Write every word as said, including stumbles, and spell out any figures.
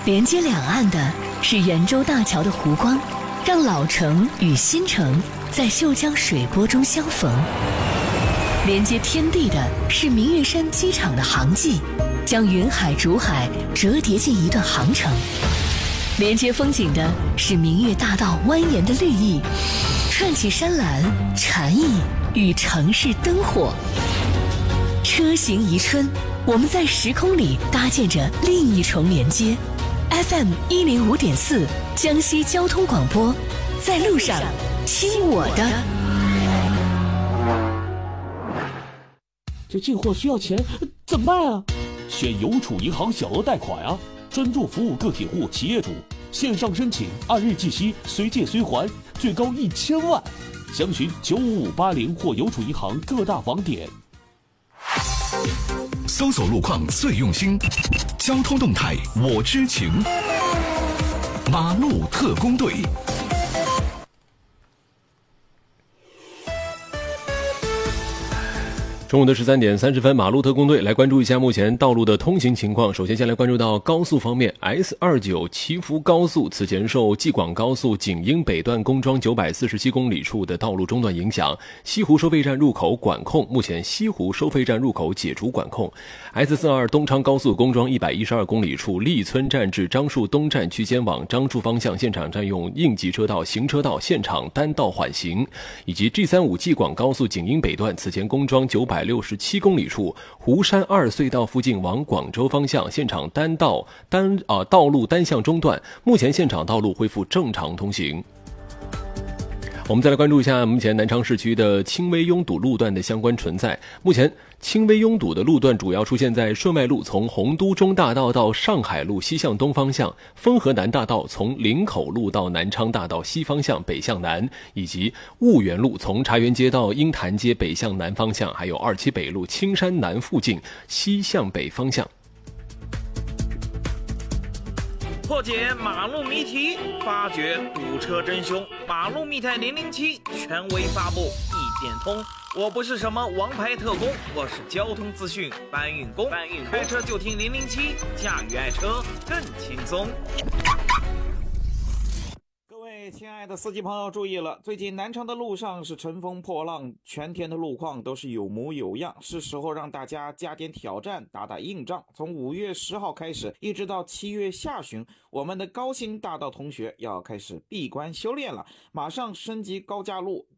连接两岸的是圆洲大桥的湖光，让老城与新城在秀江水波中相逢；连接天地的是明月山机场的航迹，将云海竹海折叠进一段航程；连接风景的是明月大道蜿蜒的绿意，串起山岚、禅意与城市灯火。车行宜春，我们在时空里搭建着另一重连接。F M 一零五点四，江西交通广播，在路上，听我的。 这进货需要钱，怎么办啊？ 选邮储银行小额贷款啊，专注服务个体户、企业主，线上申请，按日计息，随借随还，最高一千万。详询九五五八零或邮储银行各大网点。 搜索路况最用心，交通动态我知情。马路特工队。 中午的十三点三十分，马路特工队来关注一下目前道路的通行情况。首先，先来关注到高速方面 ，S 二九 祈福高速此前受济广高速景英北段工桩九百四十七公里处的道路中断影响，西湖收费站入口管控，目前西湖收费站入口解除管控。S 四二 东昌高速工桩一百一十二公里处立村站至樟树东站区间往樟树方向现场占用应急车道、行车道，现场单道缓行。以及 G 三十五 济广高速景英北段此前工桩九百六十七公里处湖山二隧道附近往广州方向现场单道单啊道路单向中断，目前现场道路恢复正常通行。我们再来关注一下目前南昌市区的轻微拥堵路段的相关存在。目前轻微拥堵的路段主要出现在顺外路从洪都中大道到上海路西向东方向，丰河南大道从林口路到南昌大道西方向北向南，以及婺源路从茶园街到鹰潭街北向南方向，还有二期北路青山南附近西向北方向。 破解马路谜题，发掘堵车真凶。马路密探零零七权威发布，一点通。我不是什么王牌特工，我是交通资讯搬运工。搬运开车就听零零七，驾驭爱车更轻松。各位亲爱的司机朋友注意了，最近南昌的路上是乘风破浪，全天的路况都是有模有样，是时候让大家加点挑战，打打硬仗。从五月十号开始一直到七月下旬，我们的高新大道同学要开始闭关修炼了，马上升级高架路